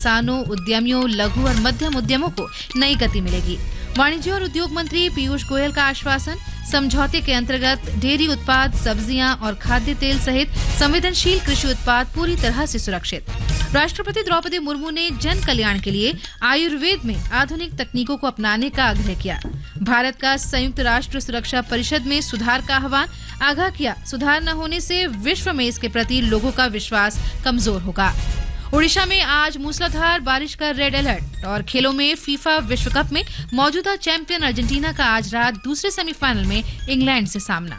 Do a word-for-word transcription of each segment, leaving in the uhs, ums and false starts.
किसानों, उद्यमियों, लघु और मध्यम उद्यमों को नई गति मिलेगी। वाणिज्य और उद्योग मंत्री पीयूष गोयल का आश्वासन, समझौते के अंतर्गत डेयरी उत्पाद, सब्जियां और खाद्य तेल सहित संवेदनशील कृषि उत्पाद पूरी तरह से सुरक्षित। राष्ट्रपति द्रौपदी मुर्मू ने जन कल्याण के लिए आयुर्वेद में आधुनिक तकनीकों को अपनाने का आग्रह किया। भारत का संयुक्त राष्ट्र सुरक्षा परिषद में सुधार का आह्वान, आगाह किया सुधार न होने से विश्व में इसके प्रति लोगों का विश्वास कमजोर होगा। ओडिशा में आज मूसलाधार बारिश का रेड अलर्ट और खेलों में फीफा विश्व कप में मौजूदा चैंपियन अर्जेंटीना का आज रात दूसरे सेमीफाइनल में इंग्लैंड से सामना।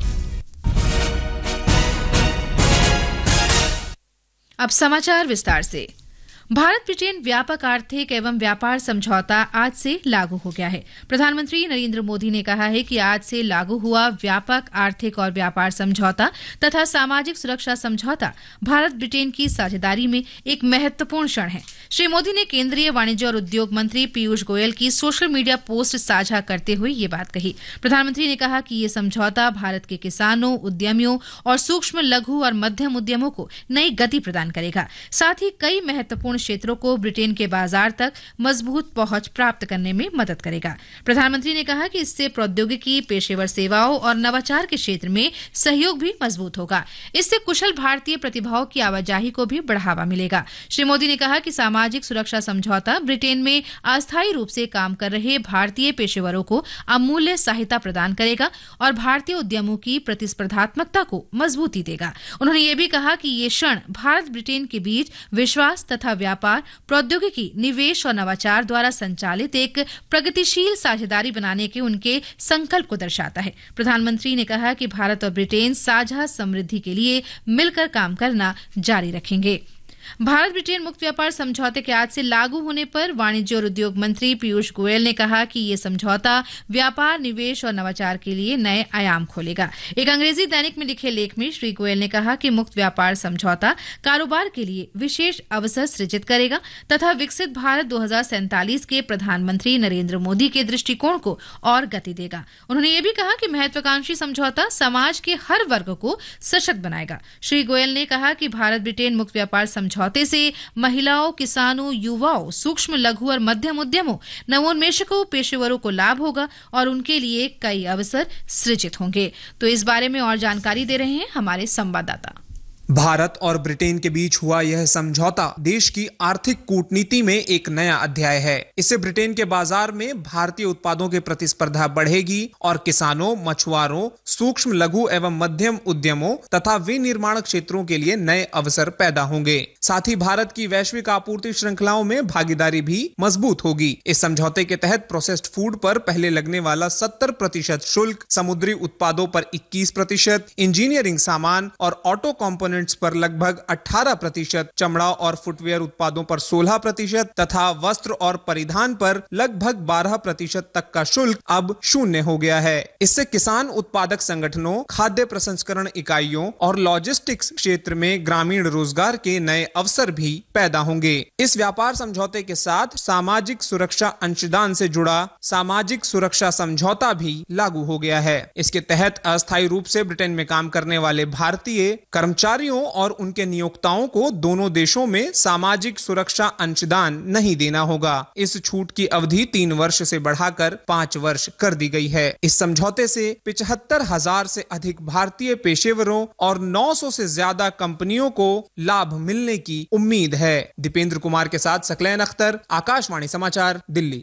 अब समाचार विस्तार से। भारत ब्रिटेन व्यापक आर्थिक एवं व्यापार समझौता आज से लागू हो गया है। प्रधानमंत्री नरेंद्र मोदी ने कहा है कि आज से लागू हुआ व्यापक आर्थिक और व्यापार समझौता तथा सामाजिक सुरक्षा समझौता भारत ब्रिटेन की साझेदारी में एक महत्वपूर्ण क्षण है। श्री मोदी ने केंद्रीय वाणिज्य और उद्योग मंत्री पीयूष गोयल की सोशल मीडिया पोस्ट साझा करते हुए ये बात कही। प्रधानमंत्री ने कहा कि ये समझौता भारत के किसानों, उद्यमियों और सूक्ष्म, लघु और मध्यम उद्यमों को नई गति प्रदान करेगा। साथ ही कई महत्वपूर्ण क्षेत्रों को ब्रिटेन के बाजार तक मजबूत पहुंच प्राप्त करने में मदद करेगा। प्रधानमंत्री ने कहा कि इससे प्रौद्योगिकी, पेशेवर सेवाओं और नवाचार के क्षेत्र में सहयोग भी मजबूत होगा। इससे कुशल भारतीय प्रतिभाओं की आवाजाही को भी बढ़ावा मिलेगा। श्री मोदी ने कहा कि सामाजिक सुरक्षा समझौता ब्रिटेन में अस्थायी रूप से काम कर रहे भारतीय पेशेवरों को अमूल्य सहायता प्रदान करेगा और भारतीय उद्यमों की प्रतिस्पर्धात्मकता को मजबूती देगा। उन्होंने ये भी कहा कि ये क्षण भारत ब्रिटेन के बीच विश्वास तथा व्यापार, प्रौद्योगिकी, निवेश और नवाचार द्वारा संचालित एक प्रगतिशील साझेदारी बनाने के उनके संकल्प को दर्शाता है। प्रधानमंत्री ने कहा कि भारत और ब्रिटेन साझा समृद्धि के लिए मिलकर काम करना जारी रखेंगे। भारत ब्रिटेन मुक्त व्यापार समझौते के आज से लागू होने पर वाणिज्य और उद्योग मंत्री पीयूष गोयल ने कहा कि ये समझौता व्यापार, निवेश और नवाचार के लिए नए आयाम खोलेगा। एक अंग्रेजी दैनिक में लिखे लेख में श्री गोयल ने कहा कि मुक्त व्यापार समझौता कारोबार के लिए विशेष अवसर सृजित करेगा तथा विकसित भारत दो हजार सैंतालीस के प्रधानमंत्री नरेंद्र मोदी के दृष्टिकोण को और गति देगा। उन्होंने ये भी कहा कि महत्वाकांक्षी समझौता समाज के हर वर्ग को सशक्त बनाएगा। श्री गोयल ने कहा कि भारत ब्रिटेन मुक्त व्यापार समझौता समझौते से महिलाओं, किसानों, युवाओं, सूक्ष्म, लघु और मध्यम उद्यमों, नवोन्मेषकों, पेशेवरों को लाभ होगा और उनके लिए कई अवसर सृजित होंगे। तो इस बारे में और जानकारी दे रहे हैं हमारे संवाददाता। भारत और ब्रिटेन के बीच हुआ यह समझौता देश की आर्थिक कूटनीति में एक नया अध्याय है। इससे ब्रिटेन के बाजार में भारतीय उत्पादों की प्रतिस्पर्धा बढ़ेगी और किसानों, मछुआरों, सूक्ष्म, लघु एवं मध्यम उद्यमों तथा विनिर्माण क्षेत्रों के लिए नए अवसर पैदा होंगे। साथ ही भारत की वैश्विक आपूर्ति श्रृंखलाओं में भागीदारी भी मजबूत होगी। इस समझौते के तहत प्रोसेस्ड फूड पर पहले लगने वाला सत्तर प्रतिशत शुल्क, समुद्री उत्पादों पर इक्कीस प्रतिशत, इंजीनियरिंग सामान और ऑटो कॉम्पोनेंट पर लगभग अठारह प्रतिशत, चमड़ा और फुटवेयर उत्पादों पर सोलह प्रतिशत तथा वस्त्र और परिधान पर लगभग बारह प्रतिशत तक का शुल्क अब शून्य हो गया है। इससे किसान उत्पादक संगठनों, खाद्य प्रसंस्करण इकाइयों और लॉजिस्टिक्स क्षेत्र में ग्रामीण रोजगार के नए अवसर भी पैदा होंगे। इस व्यापार समझौते के साथ सामाजिक सुरक्षा अंशदान से जुड़ा सामाजिक सुरक्षा समझौता भी लागू हो गया है। इसके तहत अस्थायी रूप से ब्रिटेन में काम करने वाले भारतीय कर्मचारी और उनके नियोक्ताओं को दोनों देशों में सामाजिक सुरक्षा अंशदान नहीं देना होगा। इस छूट की अवधि तीन वर्ष से बढ़ाकर पांच वर्ष कर दी गई है। इस समझौते से पिचहत्तर हजार से अधिक भारतीय पेशेवरों और नौ सौ से ज्यादा कंपनियों को लाभ मिलने की उम्मीद है। दीपेंद्र कुमार के साथ सकलैन अख्तर, आकाशवाणी समाचार, दिल्ली।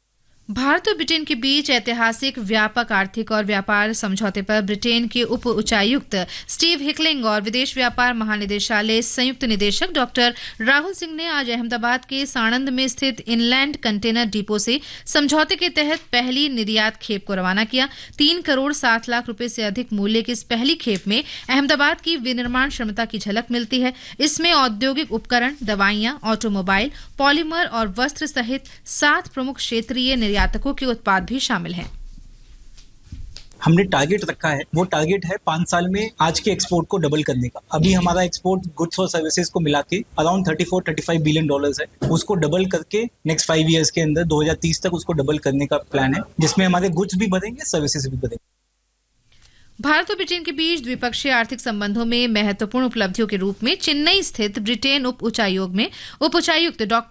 भारत और ब्रिटेन के बीच ऐतिहासिक व्यापक आर्थिक और व्यापार समझौते पर ब्रिटेन के उप उच्चायुक्त स्टीव हिकलिंग और विदेश व्यापार महानिदेशालय संयुक्त निदेशक डॉक्टर राहुल सिंह ने आज अहमदाबाद के साणंद में स्थित इनलैंड कंटेनर डिपो से समझौते के तहत पहली निर्यात खेप को रवाना किया। तीन करोड़ सात लाख रुपए से अधिक मूल्य की इस पहली खेप में अहमदाबाद की विनिर्माण क्षमता की झलक मिलती है। इसमें औद्योगिक उपकरण, दवाइयां, ऑटोमोबाइल, पॉलीमर और वस्त्र सहित सात प्रमुख क्षेत्रीय निर्यातकों के उत्पाद भी शामिल हैं। हमने टारगेट रखा है, वो टारगेट है पांच साल में आज के एक्सपोर्ट को डबल करने का। अभी हमारा एक्सपोर्ट गुड्स और सर्विसेज को मिला के अराउंड चौंतीस पैंतीस बिलियन डॉलर्स है। उसको डबल करके नेक्स्ट फाइव इयर्स के अंदर दो हज़ार तीस तक उसको डबल करने का प्लान है, जिसमें हमारे गुड्स भी बढ़ेंगे, सर्विसेज भी बढ़ेंगे। भारत और ब्रिटेन के बीच द्विपक्षीय आर्थिक संबंधों में महत्वपूर्ण उपलब्धियों के रूप में चेन्नई स्थित ब्रिटेन उप उच्चायोग में उप उच्चायुक्त डॉ